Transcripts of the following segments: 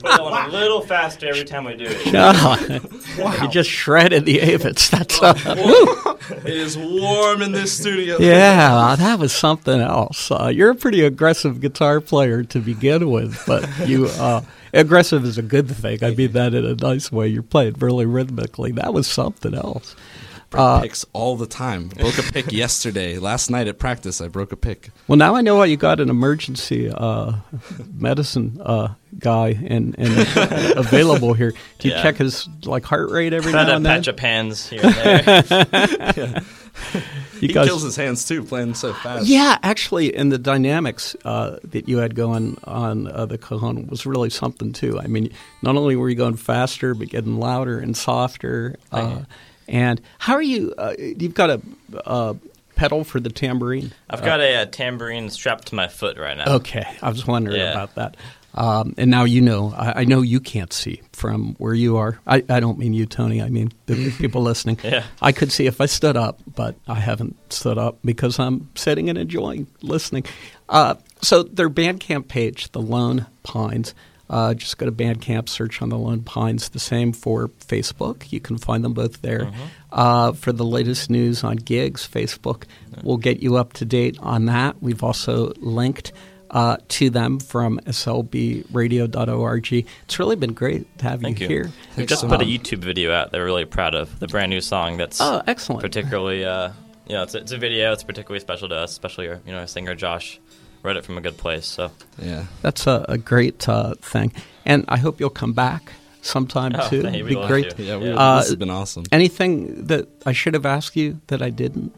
put it on a little faster every time we do it. Wow. You just shredded the Avits. That's It is warm in this studio. yeah, that was something else. You're a pretty aggressive guitar player to begin with, but you aggressive is a good thing. I mean that in a nice way. You're playing really rhythmically. That was something else. Break picks all the time. Broke a pick yesterday. Last night at practice, I broke a pick. Well, now I know why you got an emergency medicine guy and available here. Do you check his heart rate every now and then? Patch up hands here and there. He kills his hands too, playing so fast. Yeah, actually, and the dynamics that you had going on the cajon was really something too. I mean, not only were you going faster, but getting louder and softer. And how are you? You've got a pedal for the tambourine. I've got a tambourine strapped to my foot right now. Okay, I was wondering about that. And now you know. I know you can't see from where you are. I don't mean you, Tony. I mean the people listening. Yeah. I could see if I stood up, but I haven't stood up because I'm sitting and enjoying listening. So their Bandcamp page, the Lone Pines. Just go to Bandcamp, search on the Lone Pines. The same for Facebook. You can find them both there. For the latest news on gigs, Facebook will get you up to date on that. We've also linked to them from slbradio.org. It's really been great to have you here. We just put a YouTube video out that we're really proud of. The brand new song that's excellent. Particularly, it's a video. It's particularly special to us, especially our singer Josh. Wrote it from a good place, so yeah, that's a great thing, and I hope you'll come back sometime too. It'd be great. Yeah, this has been awesome. Anything that I should have asked you that I didn't?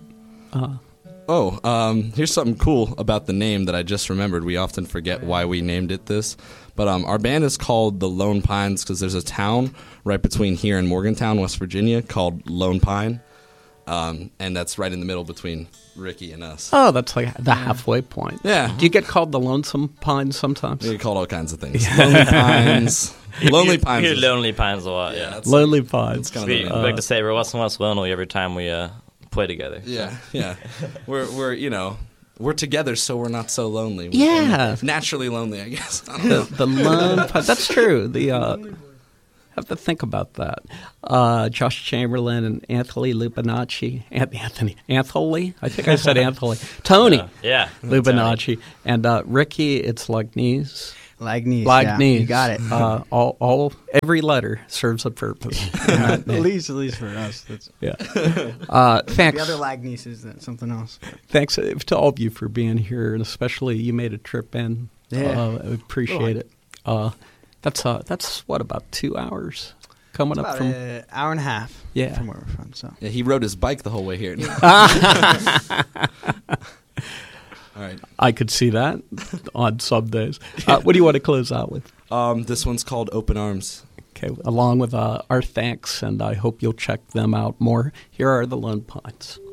Here's something cool about the name that I just remembered. We often forget why we named it this, but our band is called the Lone Pines because there's a town right between here and Morgantown, West Virginia, called Lone Pine, and that's right in the middle between Ricky and us. Oh, that's like the halfway point. Yeah. Do you get called the Lonesome Pines sometimes? We get called all kinds of things. Lonely Pines. Lonely Pines. We hear Lonely Pines a lot, yeah. Lonely Pines. We like to say we're less and less lonely every time we play together. Yeah, yeah. We're together, so we're not so lonely. We're naturally lonely, I guess. I don't know. The Lone Pines. That's true. Have to think about that. Josh Chamberlain and Anthony Lubinacci. Anthony. I think I said Anthony. Tony. Lubinacci. And Ricky, it's Lagniz. Lagniz, you got it. Every letter serves a purpose. At least for us. That's, thanks. The other Lagniz is something else. Thanks to all of you for being here, and especially you made a trip in. I appreciate it. That's what, about 2 hours coming up from an hour and a half. From where we're from. So yeah, he rode his bike the whole way here. All right, I could see that on some days. What do you want to close out with? This one's called Open Arms. Okay, along with our thanks, and I hope you'll check them out more. Here are the Lone Pines.